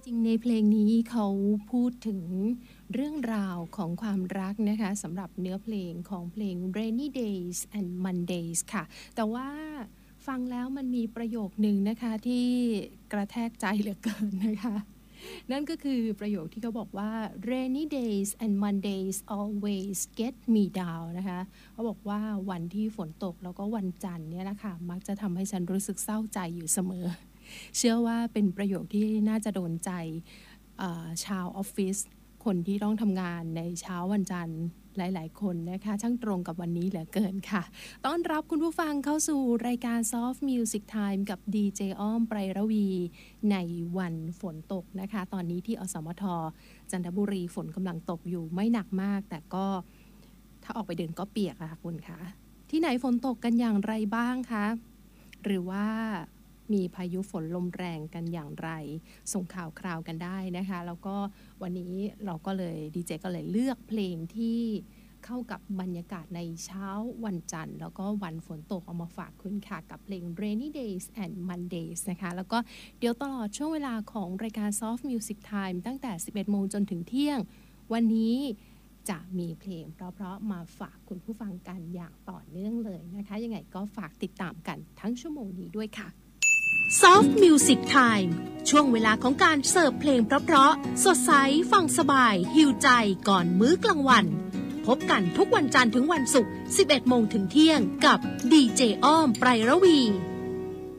ริงๆในเพลงนี้เขาพูดถึงเรื่องราวของความรักนะคะสำหรับเนื้อเพลงของเพลง Rainy Days and Mondays ค่ะแต่ว่าฟังแล้วมันมีประโยคนึงนะคะที่กระแทกใจเหลือเกินนะคะนั่นก็คือประโยคที่เขาบอกว่า Rainy days and Mondays always get me down นะคะเขาบอกว่าวันที่ฝนตกแล้วก็วันจันทร์เนี่ยนะคะมักจะทำให้ฉันรู้สึกเศร้าใจอยู่เสมอเชื่อว่าเป็นประโยคที่น่าจะโดนใจชาวออฟฟิศคนที่ต้องทำงานในเช้าวันจันทร์หลายๆคนนะคะช่างตรงกับวันนี้เหลือเกินค่ะต้อนรับคุณผู้ฟังเข้าสู่รายการ Soft Music Time กับดีเจอ้อมไประวีในวันฝนตกนะคะตอนนี้ที่อสมทจันทบุรีฝนกำลังตกอยู่ไม่หนักมากแต่ก็ถ้าออกไปเดินก็เปียกค่ะคุณคะที่ไหนฝนตกกันอย่างไรบ้างคะหรือว่ามีพายุฝนลมแรงกันอย่างไรส่งข่าวคราวกันได้นะคะแล้วก็วันนี้เราก็เลยดีเจก็เลยเลือกเพลงที่เข้ากับบรรยากาศในเช้าวันจันทร์แล้วก็วันฝนตกเอามาฝากคุณค่ะกับเพลง Rainy Days and Mondays นะคะแล้วก็เดี๋ยวตลอดช่วงเวลาของรายการ Soft Music Time ตั้งแต่ 11 โมงจนถึงเที่ยงวันนี้จะมีเพลงเพราะๆมาฝากคุณผู้ฟังกันอย่างต่อเนื่องเลยนะคะยังไงก็ฝากติดตามกันทั้งชั่วโมงนี้ด้วยค่ะ Soft Music Time ช่วงเวลาของการเสิร์ฟเพลงเพราะๆสดใสฟังสบายหิวใจก่อนมื้อกลางวันพบกันทุกวันจันทร์ถึงวันศุกร์ 11 โมงถึงเที่ยงกับดีเจอ้อมไประวี